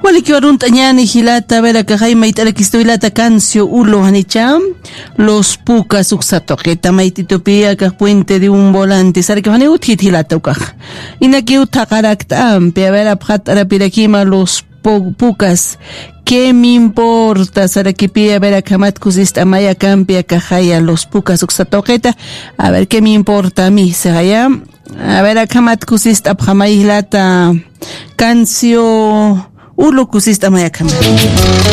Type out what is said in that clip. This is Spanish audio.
Malikiwarunta ñani hilata vera kajay maitara kistoilata cancio ulo hanicham los pucas uxatoqueta maititopia ka puente de un volante sar que hanut hilata ukaj inaki utaqarakta ampe vera phatara pirakima los pucas ¿qué me importa sarakipia vera kamatkusista maya campia kajaya los pucas uxatoqueta a ver qué me importa a mí saya a ver kamatkusista phamay hilata cancio ulo kusista maya kama